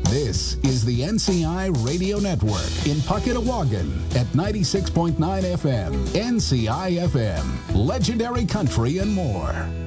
This is the NCI Radio Network in Puckett-Awagan at 96.9 FM, NCI FM, legendary country and more.